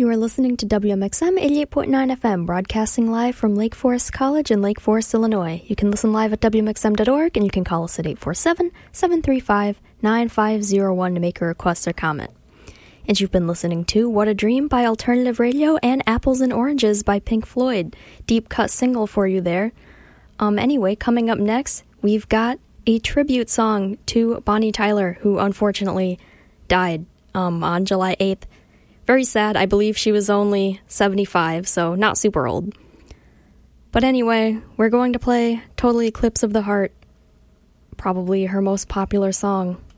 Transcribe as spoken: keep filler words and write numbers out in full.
You are listening to W M X M eighty-eight point nine F M, broadcasting live from Lake Forest College in Lake Forest, Illinois. You can listen live at W M X M dot org, and you can call us at eight four seven, seven three five, nine five zero one to make a request or comment. And you've been listening to What a Dream by Alternative Radio and Apples and Oranges by Pink Floyd. Deep cut single for you there. Um, anyway, coming up next, we've got a tribute song to Bonnie Tyler, who unfortunately died um, on July eighth. Very sad. I believe she was only seventy-five, so not super old. But anyway, we're going to play Total Eclipse of the Heart, probably her most popular song.